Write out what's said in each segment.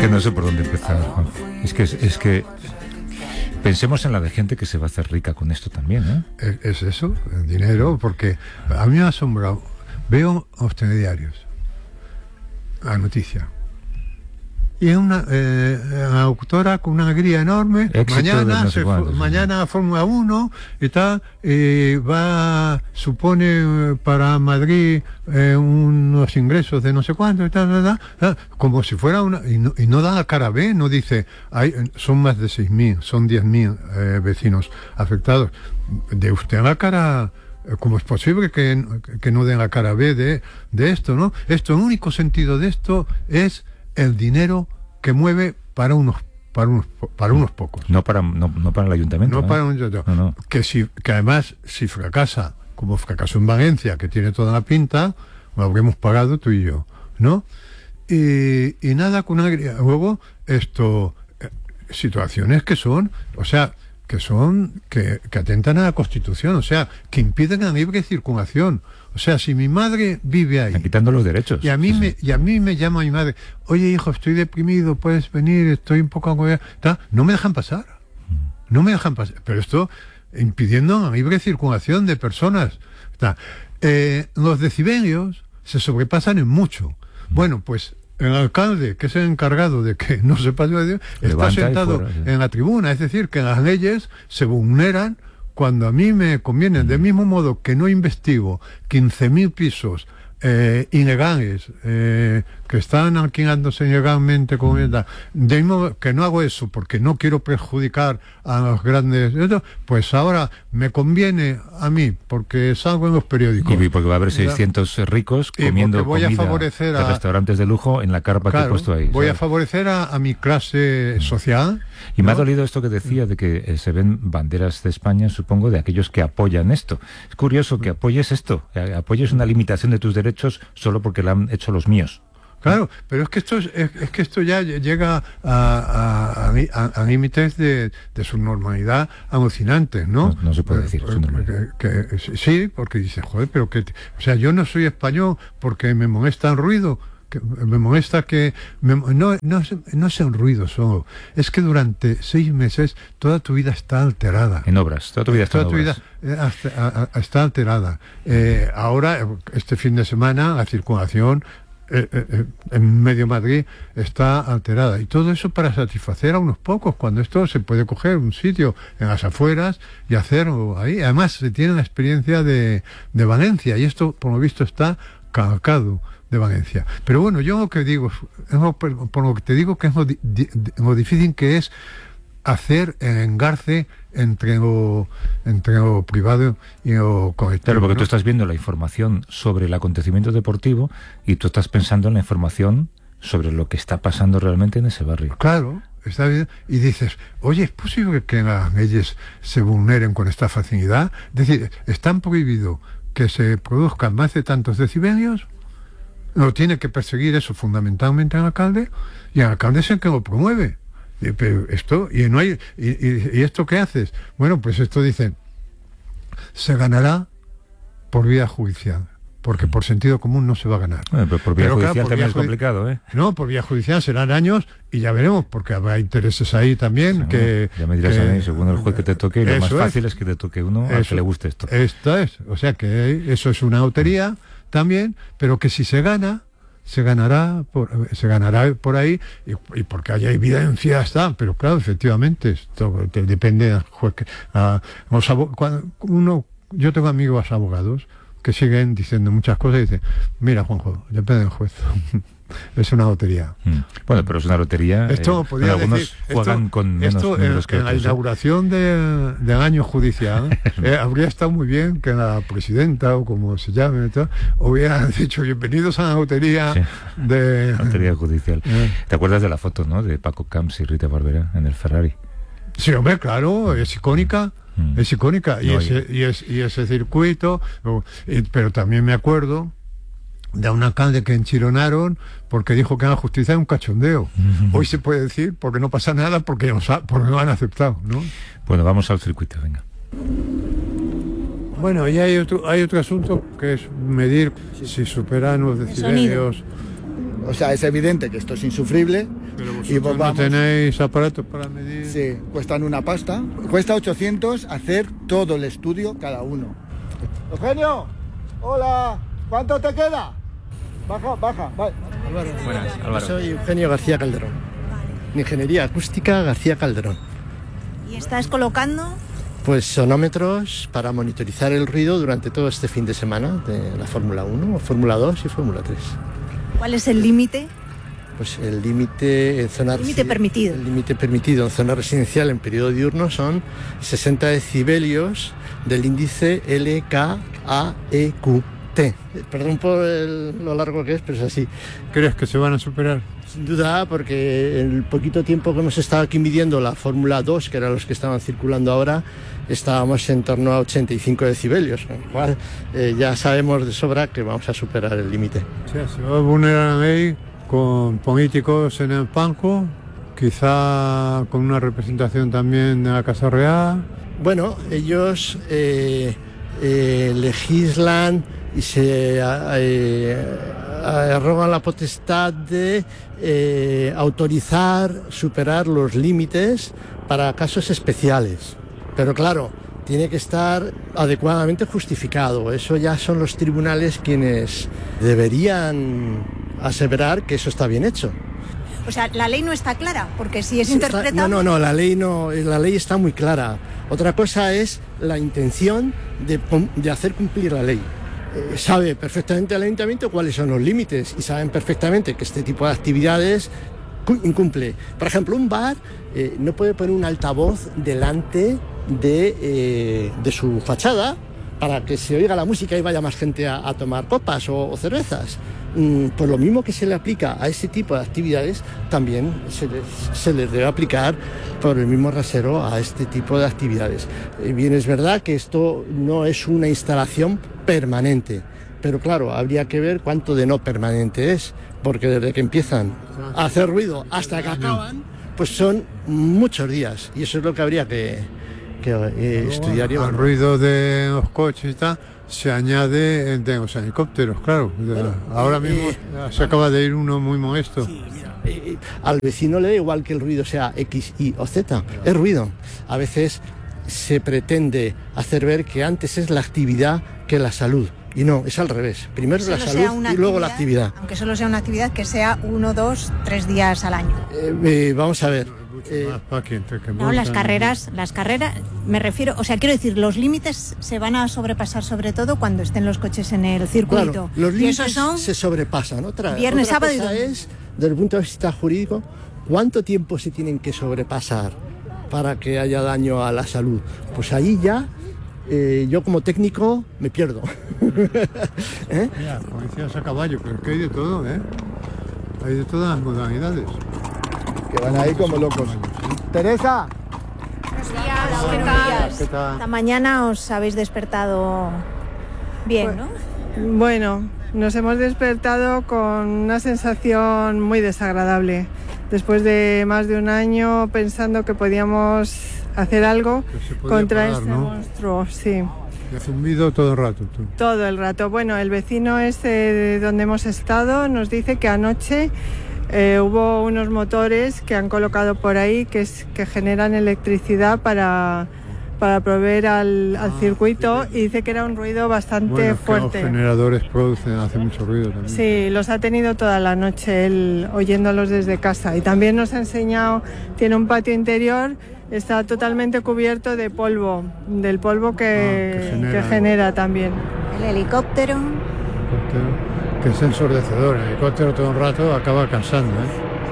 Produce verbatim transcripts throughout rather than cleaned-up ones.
que no sé por dónde empezar, Juan. Es que, es que pensemos en la de gente que se va a hacer rica con esto también, ¿eh? Es, es eso, el dinero, porque a mí me ha asombrado. Veo los telediarios, la noticia. Y es una, eh, una autora con una alegría enorme. Éxito mañana no sé se, cuánto, sí. mañana Fórmula uno y tal, y va, supone para Madrid eh, unos ingresos de no sé cuánto y tal, tal, tal, tal, como si fuera una, y no, y no da la cara B, no dice, hay, son más de seis mil, son diez mil eh, vecinos afectados. De usted a la cara, ¿cómo es posible que, que no den la cara B de, de esto, no? Esto, el único sentido de esto es el dinero que mueve para unos para unos para unos pocos, no para no, no para el ayuntamiento, no ¿eh? para un no, no. que si que además si fracasa como fracasó en Valencia, que tiene toda la pinta, lo habremos pagado tú y yo, ¿no? Y, y nada, con una luego esto eh, situaciones que son, o sea, que son que, que atentan a la Constitución, o sea, que impiden la libre circulación. O sea, si mi madre vive ahí, están quitando los derechos, y a mí sí, me sí. y a mí me llama mi madre, oye hijo, estoy deprimido, puedes venir, estoy un poco agobiado, no me dejan pasar, no me dejan pasar, pero esto impidiendo la libre circulación de personas. Eh, los decibelios se sobrepasan en mucho. Bueno, pues el alcalde, que es el encargado de que no se pase, está Levanta sentado fuera, sí. en la tribuna, es decir, que las leyes se vulneran cuando a mí me conviene, del mismo modo que no investigo quince mil pisos eh, ilegales eh, que están alquilándose ilegalmente, como mm. de mismo que no hago eso porque no quiero perjudicar a los grandes, pues ahora me conviene a mí porque salgo en los periódicos y porque va a haber seiscientos ricos comiendo voy comida a favorecer de a, restaurantes de lujo en la carpa claro, que he puesto ahí. Voy ¿sabes? a favorecer a, a mi clase social. Y ¿no? me ha dolido esto que decía de que eh, se ven banderas de España, supongo, de aquellos que apoyan esto. Es curioso que apoyes esto, eh, apoyes una limitación de tus derechos solo porque la han hecho los míos. Claro, pero es que esto es, es, es que esto ya llega a, a, a, a límites de, de subnormalidad alucinantes, ¿no? No, no se puede decir subnormalidad. Que, que, sí, porque dice, joder, pero que, o sea, yo no soy español porque me molesta el ruido. Que me molesta que me, no, no, no es el ruido solo, es que durante seis meses toda tu vida está alterada en obras, toda tu vida está, toda tu vida está, está alterada. Eh, ahora este fin de semana la circulación eh, eh, en medio Madrid está alterada, y todo eso para satisfacer a unos pocos, cuando esto se puede coger un sitio en las afueras y hacerlo ahí. Además se tiene la experiencia de, de Valencia, y esto por lo visto está calcado de Valencia. Pero bueno, yo lo que digo, es lo, por lo que te digo que es lo, di, di, lo difícil que es hacer el engarce entre lo, entre lo privado y lo colectivo. Claro, porque ¿no? tú estás viendo la información sobre el acontecimiento deportivo y tú estás pensando en la información sobre lo que está pasando realmente en ese barrio. Claro, está bien. Y dices, oye, ¿es posible que las leyes se vulneren con esta facilidad? Es decir, ¿están prohibido que se produzcan más de tantos decibelios? Lo tiene que perseguir eso fundamentalmente el alcalde, y el alcalde es el que lo promueve. Y, pero esto, y no hay, y, y, y esto ¿qué haces? Bueno, pues esto dicen, se ganará por vía judicial, porque por sentido común no se va a ganar. Bueno, pero por vía pero, judicial claro, por también vía es complicado, ¿eh? No, por vía judicial serán años y ya veremos, porque habrá intereses ahí también. Sí, que ya me dirás que, a mí, según el juez que te toque, y lo más fácil es, es que te toque uno eso, al que le guste esto. Esto es, o sea que eso es una lotería también, pero que si se gana, se ganará por, se ganará por ahí, y, y porque haya evidencia está, pero claro, efectivamente esto te, depende del juez que, a, los cuando uno yo tengo amigos abogados que siguen diciendo muchas cosas y dicen, mira Juanjo, depende del juez. Es una lotería. Mm. Bueno, pero es una lotería. Esto eh, podría algunos decir, juegan esto, con menos esto números en, que en otros, la inauguración ¿eh? de, del año judicial eh, habría estado muy bien que la presidenta, o como se llame, tal, hubiera dicho bienvenidos a la lotería, sí, de la lotería judicial. Eh. ¿Te acuerdas de la foto, no, de Paco Camps y Rita Barberá en el Ferrari? Sí, hombre, claro, es icónica. Mm. Es icónica. Y, no, ese, y, es, y ese circuito, y, pero también me acuerdo de un alcalde que enchironaron porque dijo que la justicia es un cachondeo. Uh-huh. Hoy se puede decir porque no pasa nada porque no, porque no han aceptado, ¿no? Bueno, vamos al circuito, venga. Bueno, y hay otro, hay otro asunto que es medir si superan los decibelios O sea, es evidente que esto es insufrible. Pero vosotros y vos vamos, no tenéis aparatos para medir. Sí, cuestan una pasta. Cuesta ochocientos hacer todo el estudio cada uno. Eugenio, hola, ¿cuánto te queda? Baja, baja, vale. Álvaro, Buenas, Álvaro. Soy Eugenio García Calderón. Vale. Ingeniería Acústica García Calderón. ¿Y estás colocando? Pues sonómetros para monitorizar el ruido durante todo este fin de semana de la Fórmula uno, Fórmula dos y Fórmula tres. ¿Cuál es el límite? Pues el límite en zona Límite permitido. El límite permitido en zona residencial en periodo diurno son sesenta decibelios del índice L K A E Q T. Perdón por el- lo largo que es, pero es así. ¿Crees que se van a superar? Sin duda, porque el poquito tiempo que hemos estado aquí midiendo la Fórmula dos, que eran los que estaban circulando ahora, estábamos en torno a ochenta y cinco decibelios, con lo cual eh, ya sabemos de sobra que vamos a superar el límite. O sea, se va a vulnerar la ley con políticos en el banco, quizá con una representación también de la Casa Real. Bueno, ellos eh, eh, legislan y se eh, arrogan la potestad de eh, autorizar, superar los límites para casos especiales. Pero claro, tiene que estar adecuadamente justificado. Eso ya son los tribunales quienes deberían aseverar que eso está bien hecho. O sea, la ley no está clara, porque si es Sí, está- interpretable... No, no, no, la ley no, la ley está muy clara. Otra cosa es la intención de, pon- de hacer cumplir la ley. Eh, sabe perfectamente el ayuntamiento cuáles son los límites y saben perfectamente que este tipo de actividades cu- incumple. Por ejemplo, un bar eh, no puede poner un altavoz delante de, eh, de su fachada para que se oiga la música y vaya más gente a, a tomar copas o, o cervezas. Mm, Pues lo mismo que se le aplica a ese tipo de actividades, también se les, se les debe aplicar por el mismo rasero a este tipo de actividades. Eh, Bien, es verdad que esto no es una instalación permanente, pero claro, habría que ver cuánto de no permanente es, porque desde que empiezan a hacer ruido hasta que acaban, pues son muchos días, y eso es lo que habría que, que eh, estudiar y Al evaluar. ruido de los coches y tal, se añade de los helicópteros, claro. Bueno, Ahora eh, mismo eh, se acaba de ir uno muy molesto. Eh, al vecino le da igual que el ruido sea X, Y o Z, es ruido. A veces se pretende hacer ver que antes es la actividad que la salud, y no, es al revés. Primero la Solo sea salud una y luego la actividad. Aunque solo sea una actividad que sea uno, dos, tres días al año. Eh, eh, vamos a ver. eh, Más pa' que entre que No, las montan. carreras, las carreras, me refiero, o sea, quiero decir, los límites se van a sobrepasar sobre todo cuando estén los coches en el circuito. Claro, los y límites esos son se sobrepasan. Otra, viernes, otra sábado y cosa domingo. es, desde el punto de vista jurídico, cuánto tiempo se tienen que sobrepasar para que haya daño a la salud. Pues ahí ya, eh, yo como técnico me pierdo. ¿Eh? Mira, policías a caballo, pero es que hay de todo, ¿eh? Hay de todas las modalidades. Que van ahí como locos. Teresa, Buenos días, buenos días. ¿Qué tal? Esta mañana os habéis despertado bien, ¿no? Bueno, nos hemos despertado con una sensación muy desagradable. Después de más de un año pensando que podíamos hacer algo Que se podía contra parar, este ¿no? monstruo, sí, Y ha zumbido todo el rato, tú. todo el rato. Bueno, el vecino este de donde hemos estado nos dice que anoche eh, hubo unos motores que han colocado por ahí que, es, que generan electricidad para, para proveer al, al Ah, circuito, sí. y dice que era un ruido bastante Bueno, que los fuerte. generadores producen, hace mucho ruido también. Sí, los ha tenido toda la noche él oyéndolos desde casa, y también nos ha enseñado, tiene un patio interior, está totalmente cubierto de polvo, del polvo que, Ah, que genera. que genera también. El helicóptero. Helicóptero, que es ensordecedor. El helicóptero todo el rato acaba cansando, ¿eh?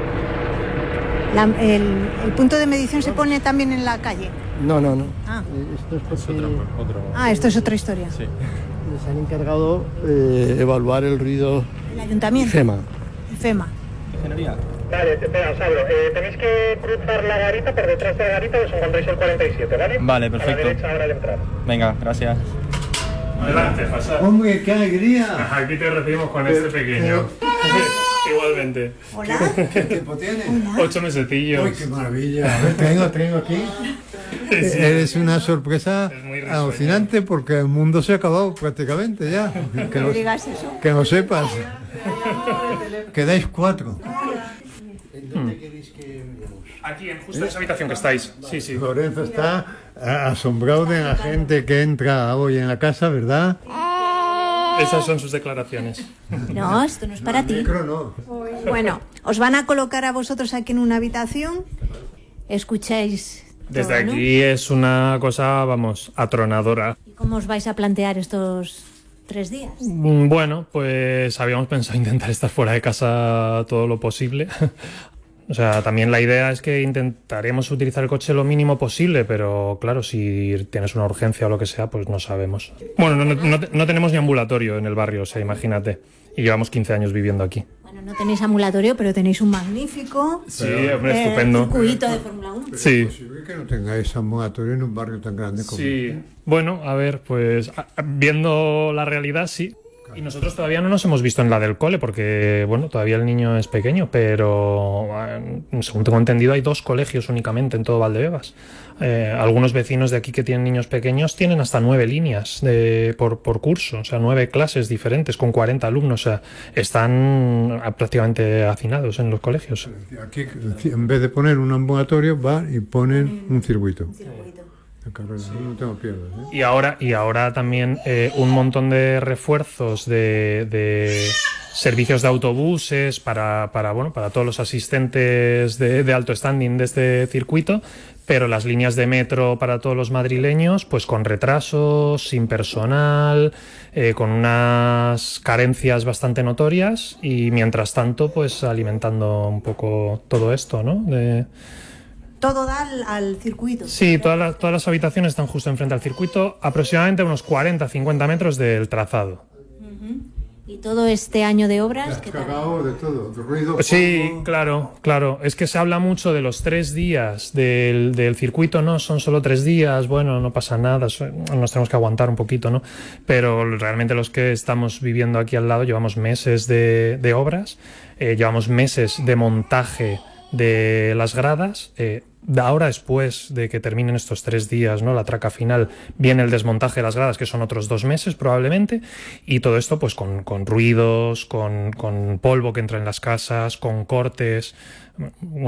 La- el, el punto de medición se pone también en la calle. No, no, no. Ah. Eh, Esto es porque Otro. Ah, esto es otra historia. Sí. les han encargado eh, evaluar el ruido El ayuntamiento. FEMA. El FEMA. Ingeniería. Vale, espera, os hablo. Eh, tenéis que cruzar la garita, por detrás de la garita os encontráis el cuarenta y siete, ¿vale? Vale, A la perfecto. derecha ahora al entrar. Venga, gracias. Adelante, pasad. ¡Hombre, qué alegría! Aquí te recibimos con este pequeño. Igualmente. Hola. ¿Qué tiempo tienes? Ocho mesecillos. ¡Uy, qué maravilla! A ver, tengo, tengo aquí. Sí. Eres una sorpresa Es muy risueño. alucinante porque el mundo se ha acabado prácticamente ya. Que No lo, digas eso. que lo sepas. quedáis cuatro. ¿En dónde queréis que vivamos? Aquí, en justo en esa habitación que estáis. Sí, sí. Lorenzo está asombrado de la gente que entra hoy en la casa, ¿verdad? Esas son sus declaraciones. No, esto no es para ti. Micro no. Bueno, os van a colocar a vosotros aquí en una habitación. Escucháis. Desde todo, ¿no? aquí es una cosa, vamos, atronadora. ¿Y cómo os vais a plantear estos tres días? Mm, Bueno, pues habíamos pensado intentar estar fuera de casa todo lo posible. O sea, también la idea es que intentaremos utilizar el coche lo mínimo posible, pero claro, si tienes una urgencia o lo que sea, pues no sabemos. Bueno, no, no, no tenemos ni ambulatorio en el barrio, o sea, imagínate. Y llevamos quince años viviendo aquí. Bueno, no tenéis ambulatorio, pero tenéis un magnífico Sí, hombre, eh, estupendo. circuito de Fórmula uno. Sí. ¿Es posible que no tengáis ambulatorio en un barrio tan grande como Sí, bueno, a ver, pues a- a- viendo la realidad, sí. Y nosotros todavía no nos hemos visto en la del cole porque, bueno, todavía el niño es pequeño, pero eh, según tengo entendido hay dos colegios únicamente en todo Valdebebas. Eh, algunos vecinos de aquí que tienen niños pequeños tienen hasta nueve líneas de, por, por curso, o sea, nueve clases diferentes con cuarenta alumnos, o sea, están prácticamente hacinados en los colegios. Aquí, en vez de poner un ambulatorio, va y ponen un circuito. De carrera. No tengo piernas, ¿eh? Y ahora, y ahora también eh, un montón de refuerzos de, de servicios de autobuses para, para, bueno, para todos los asistentes de, de alto standing de este circuito, pero las líneas de metro para todos los madrileños, pues con retrasos, sin personal, eh, con unas carencias bastante notorias y mientras tanto, pues alimentando un poco todo esto, ¿no? De... Todo da al, al circuito. Sí, todas las, todas las habitaciones están justo enfrente al circuito, aproximadamente unos cuarenta a cincuenta metros del trazado. Y todo este año de obras, Has ¿qué tal? cagado de todo, de ruido. Sí, polvo. claro, claro. Es que se habla mucho de los tres días del, del circuito, ¿no? Son solo tres días, bueno, no pasa nada, so- nos tenemos que aguantar un poquito, ¿no? Pero realmente los que estamos viviendo aquí al lado llevamos meses de, de obras, eh, llevamos meses de montaje de las gradas. Eh, de ahora, después de que terminen estos tres días, ¿no? La traca final, viene el desmontaje de las gradas, que son otros dos meses probablemente, y todo esto pues con, con ruidos, con, con polvo que entra en las casas, con cortes.